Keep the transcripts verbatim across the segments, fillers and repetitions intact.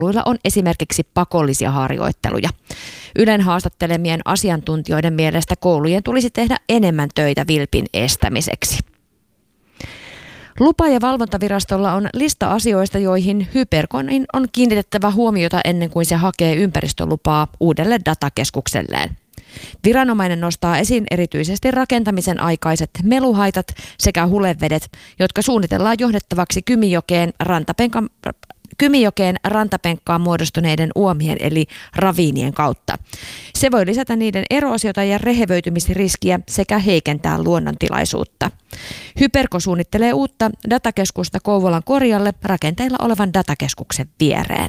kouluilla on esimerkiksi pakollisia harjoitteluja. Ylen haastattelemien asiantuntijoiden mielestä koulujen tulisi tehdä enemmän töitä vilpin estämiseksi. Lupa- ja valvontavirastolla on lista asioista, joihin Hyperconin on kiinnitettävä huomiota ennen kuin se hakee ympäristölupaa uudelle datakeskukselleen. Viranomainen nostaa esiin erityisesti rakentamisen aikaiset meluhaitat sekä hulevedet, jotka suunnitellaan johdettavaksi Kymijokeen rantapenkan Kymijokeen rantapenkkaan muodostuneiden uomien eli raviinien kautta. Se voi lisätä niiden eroosiota ja rehevöitymisriskiä sekä heikentää luonnontilaisuutta. Hyperco suunnittelee uutta datakeskusta Kouvolan Korjalle rakenteilla olevan datakeskuksen viereen.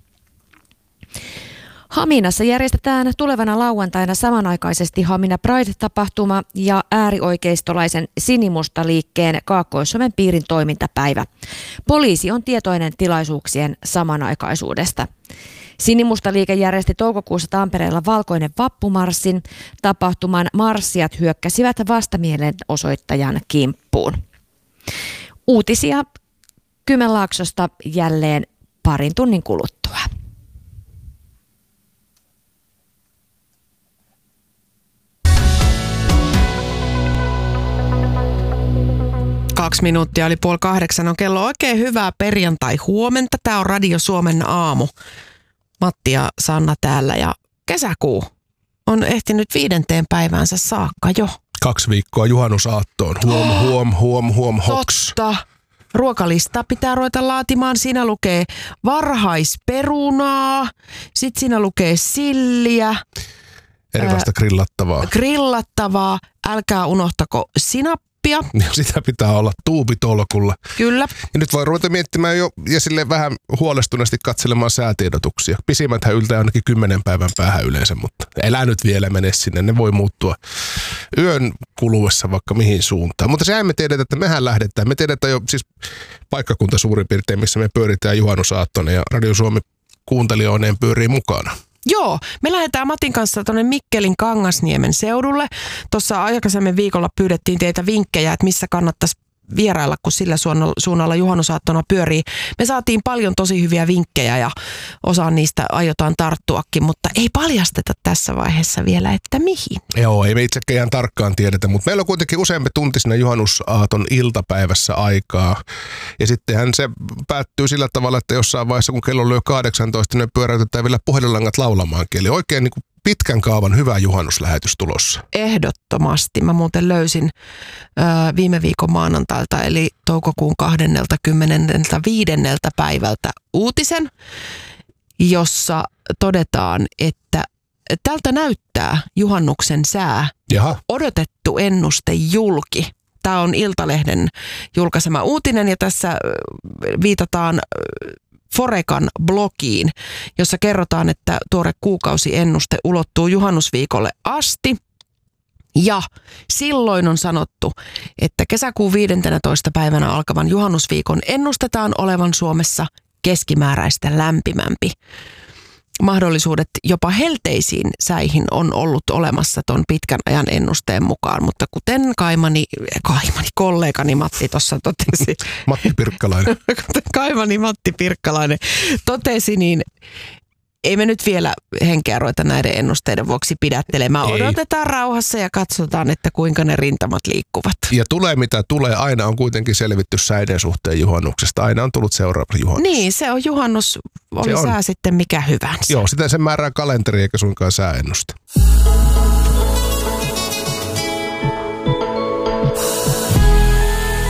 Haminassa järjestetään tulevana lauantaina samanaikaisesti Hamina Pride-tapahtuma ja äärioikeistolaisen Sinimusta-liikkeen Kaakkois-Suomen piirin toimintapäivä. Poliisi on tietoinen tilaisuuksien samanaikaisuudesta. Sinimusta-liike järjesti toukokuussa Tampereella valkoinen vappumarssin. Tapahtuman marssijat hyökkäsivät vastamielenosoittajan kimppuun. Uutisia Kymenlaaksosta jälleen parin tunnin kuluttua. Kaksi minuuttia oli puoli kahdeksan on kello. Oikein hyvää perjantai-huomenta. Tämä on Radio Suomen aamu. Matti ja Sanna täällä ja kesäkuu on ehtinyt viidenteen päiväänsä saakka jo. Kaksi viikkoa juhannusaattoon. Huom, oh, huom, huom, huom, hoks. Totta. Ruokalista pitää ruveta laatimaan. Siinä lukee varhaisperunaa, sitten siinä lukee silliä. Erilaista grillattavaa. Grillattavaa. Älkää unohtako sinappia. Sitä pitää olla tuubitolkulla. Kyllä. Ja nyt voi ruveta miettimään jo ja sille vähän huolestuneesti katselemaan säätiedotuksia. Pisimmäthän yltää ainakin kymmenen päivän päähän yleensä, mutta elää nyt vielä mene sinne. Ne voi muuttua yön kuluessa vaikka mihin suuntaan. Mutta sehän me tiedetään, että mehän lähdetään. Me tiedetään jo siis paikkakunta suurin piirtein, missä me pyöritään juhannusaattona ja Radio Suomi kuuntelijoineen pyörii mukana. Joo, me lähdetään Matin kanssa tuonne Mikkelin Kangasniemen seudulle. Tuossa aikaisemmin viikolla pyydettiin teitä vinkkejä, että missä kannattaisi vierailla, kun sillä suunnalla juhannusaattona pyörii. Me saatiin paljon tosi hyviä vinkkejä ja osaan niistä aiotaan tarttuakin, mutta ei paljasteta tässä vaiheessa vielä, että mihin. Joo, ei me itsekään ihan tarkkaan tiedetä, mutta meillä on kuitenkin useampi tunti siinä juhannusaaton iltapäivässä aikaa. Ja sittenhän se päättyy sillä tavalla, että jossain vaiheessa, kun kello lyö kahdeksantoista, niin pyöräytetään vielä puhelinlangat laulamaankin. Eli oikein niin kuin pitkän kaavan hyvä juhannuslähetys tulossa. Ehdottomasti. Mä muuten löysin ö, viime viikon maanantailta, eli toukokuun kahdeskymmenesviides päivältä uutisen, jossa todetaan, että tältä näyttää juhannuksen sää. Jaha. Odotettu ennuste julki. Tämä on Iltalehden julkaisema uutinen ja tässä viitataan Forecan blogiin, jossa kerrotaan, että tuore kuukausiennuste ulottuu juhannusviikolle asti. Ja silloin on sanottu, että kesäkuun viidentenätoista päivänä alkavan juhannusviikon ennustetaan olevan Suomessa keskimääräistä lämpimämpi. Mahdollisuudet jopa helteisiin säihin on ollut olemassa ton pitkän ajan ennusteen mukaan, mutta kuten kaimani, kaimani kollegani Matti tuossa totesi. Matti Pirkkalainen. Kuten kaimani Matti Pirkkalainen totesi, niin ei me nyt vielä henkeä ruveta näiden ennusteiden vuoksi pidättelemään. Ei. Odotetaan rauhassa ja katsotaan, että kuinka ne rintamat liikkuvat. Ja tulee mitä tulee, aina on kuitenkin selvitty säiden suhteen juhannuksesta. Aina on tullut seuraava juhannus. Niin, se on juhannus, oli on. Sää sitten mikä hyvänsä. Joo, sitä sen määrää kalenteri eikä suinkaan sääennuste.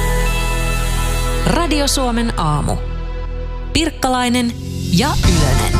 Radio Suomen aamu. Pirkkalainen ja Ylönen.